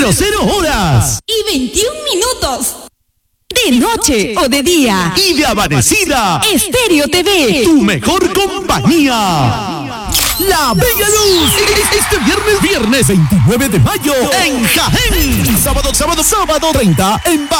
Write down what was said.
horas y 21 minutos. De noche o de día. y de amanecida. Estéreo TV. Tu mejor compañía. La Bella Luz. Este viernes 29 de mayo en Jaén. Sábado 30 en